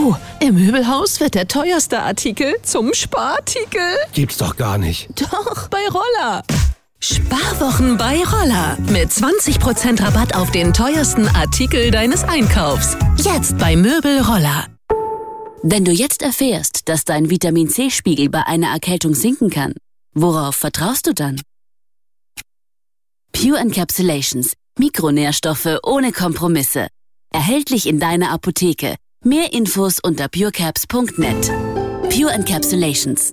Du, im Möbelhaus wird der teuerste Artikel zum Sparartikel. Gibt's doch gar nicht. Doch, bei Roller. Sparwochen bei Roller. Mit 20% Rabatt auf den teuersten Artikel deines Einkaufs. Jetzt bei Möbel Roller. Wenn du jetzt erfährst, dass dein Vitamin-C-Spiegel bei einer Erkältung sinken kann, worauf vertraust du dann? Pure Encapsulations. Mikronährstoffe ohne Kompromisse. Erhältlich in deiner Apotheke. Mehr Infos unter purecaps.net. Pure Encapsulations.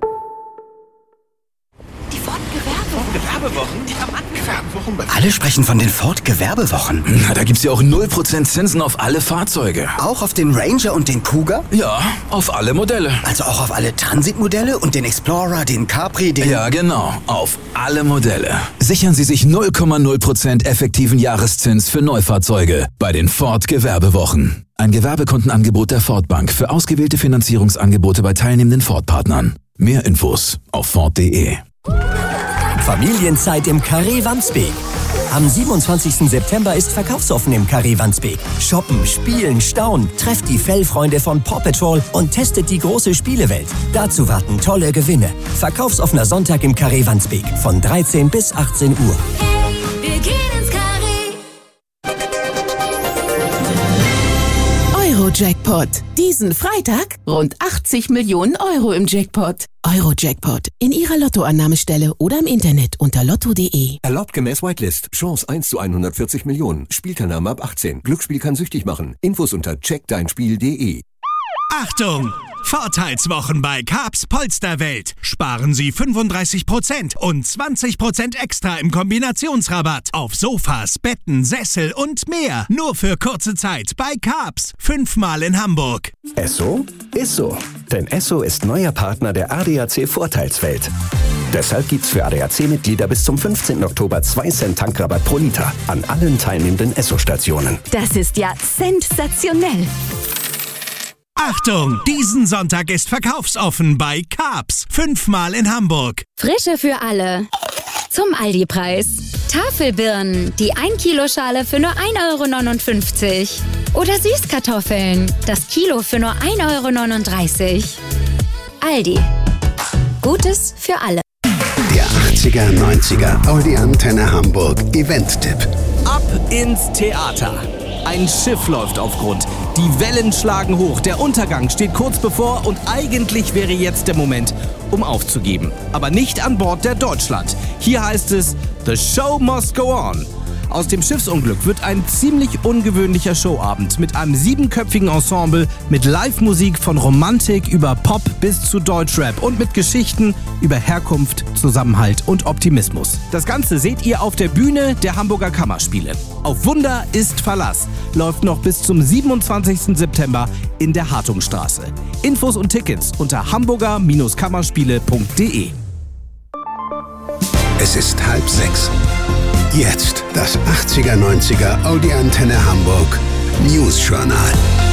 Die Ford-Gewerbewochen? Die haben angefangen. Alle sprechen von den Ford-Gewerbewochen. Na, da gibt's ja auch 0% Zinsen auf alle Fahrzeuge. Auch auf den Ranger und den Cougar? Ja, auf alle Modelle. Also auch auf alle Transit-Modelle und den Explorer, den Capri, den... Ja, genau, auf alle Modelle. Sichern Sie sich 0,0% effektiven Jahreszins für Neufahrzeuge bei den Ford-Gewerbewochen. Ein Gewerbekundenangebot der Ford Bank für ausgewählte Finanzierungsangebote bei teilnehmenden Ford-Partnern. Mehr Infos auf Ford.de. Familienzeit im Carré Wandsbek. Am 27. September ist verkaufsoffen im Carré Wandsbek. Shoppen, spielen, staunen. Trefft die Fellfreunde von Paw Patrol und testet die große Spielewelt. Dazu warten tolle Gewinne. Verkaufsoffener Sonntag im Carré Wandsbek von 13 bis 18 Uhr. Hey, wir gehen ins Carré. Euro-Jackpot. Diesen Freitag rund 80 Millionen Euro im Jackpot. Euro-Jackpot. In Ihrer Lottoannahmestelle oder im Internet unter lotto.de. Erlaubt gemäß Whitelist. Chance 1 zu 140 Millionen. Spielteilnahme ab 18. Glücksspiel kann süchtig machen. Infos unter checkdeinspiel.de. Achtung! Vorteilswochen bei Carps Polsterwelt. Sparen Sie 35% und 20% extra im Kombinationsrabatt auf Sofas, Betten, Sessel und mehr. Nur für kurze Zeit bei Carps. 5-mal in Hamburg. Esso ist so. Denn Esso ist neuer Partner der ADAC Vorteilswelt. Deshalb gibt's für ADAC-Mitglieder bis zum 15. Oktober 2 Cent Tankrabatt pro Liter an allen teilnehmenden Esso-Stationen. Das ist ja sensationell. Achtung! Diesen Sonntag ist verkaufsoffen bei Carps. 5-mal in Hamburg. Frische für alle. Zum Aldi-Preis. Tafelbirnen, die 1-Kilo-Schale für nur 1,59 €. Oder Süßkartoffeln, das Kilo für nur 1,39 €. Aldi. Gutes für alle. Der 80er, 90er Audi Antenne Hamburg Event-Tipp. Ab ins Theater. Ein Schiff läuft auf Grund. Die Wellen schlagen hoch. Der Untergang steht kurz bevor und eigentlich wäre jetzt der Moment, um aufzugeben. Aber nicht an Bord der Deutschland. Hier heißt es, The Show must go on. Aus dem Schiffsunglück wird ein ziemlich ungewöhnlicher Showabend mit einem 7-köpfigen Ensemble, mit Live-Musik von Romantik über Pop bis zu Deutschrap und mit Geschichten über Herkunft, Zusammenhalt und Optimismus. Das Ganze seht ihr auf der Bühne der Hamburger Kammerspiele. Auf Wunder ist Verlass läuft noch bis zum 27. September in der Hartungstraße. Infos und Tickets unter hamburger-kammerspiele.de. Es ist 5:30. Jetzt das 80er, 90er Audi Antenne Hamburg News Journal.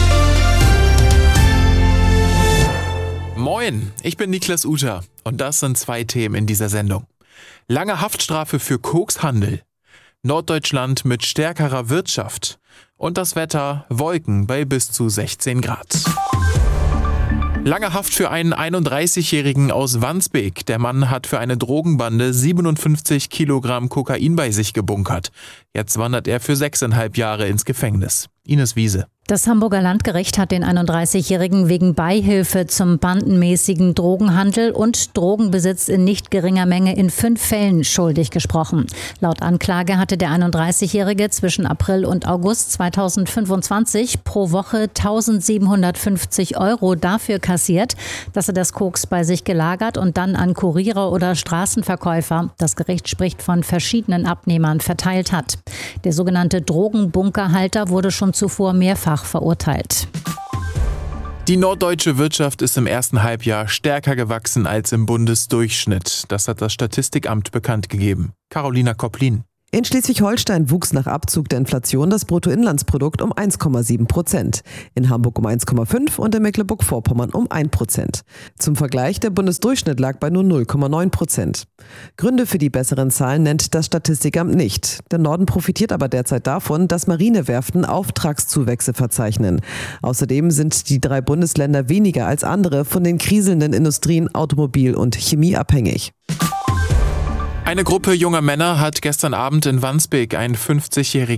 Moin, ich bin Niklas Uter und das sind 2 Themen in dieser Sendung. Lange Haftstrafe für Kokshandel, Norddeutschland mit stärkerer Wirtschaft und das Wetter, Wolken bei bis zu 16 Grad. Lange Haft für einen 31-Jährigen aus Wandsbek. Der Mann hat für eine Drogenbande 57 Kilogramm Kokain bei sich gebunkert. Jetzt wandert er für 6,5 Jahre ins Gefängnis. Ines Wiese. Das Hamburger Landgericht hat den 31-Jährigen wegen Beihilfe zum bandenmäßigen Drogenhandel und Drogenbesitz in nicht geringer Menge in 5 Fällen schuldig gesprochen. Laut Anklage hatte der 31-Jährige zwischen April und August 2025 pro Woche 1.750 € dafür kassiert, dass er das Koks bei sich gelagert und dann an Kurierer oder Straßenverkäufer, das Gericht spricht von verschiedenen Abnehmern, verteilt hat. Der sogenannte Drogenbunkerhalter wurde schon zuvor mehrfach verurteilt. Die norddeutsche Wirtschaft ist im ersten Halbjahr stärker gewachsen als im Bundesdurchschnitt. Das hat das Statistikamt bekannt gegeben. Carolina Kopplin. In Schleswig-Holstein wuchs nach Abzug der Inflation das Bruttoinlandsprodukt um 1,7%, in Hamburg um 1,5% und in Mecklenburg-Vorpommern um 1%. Zum Vergleich, der Bundesdurchschnitt lag bei nur 0,9%. Gründe für die besseren Zahlen nennt das Statistikamt nicht. Der Norden profitiert aber derzeit davon, dass Marinewerften Auftragszuwächse verzeichnen. Außerdem sind die 3 Bundesländer weniger als andere von den kriselnden Industrien Automobil und Chemie abhängig. Eine Gruppe junger Männer hat gestern Abend in Wandsbek einen 50-jährigen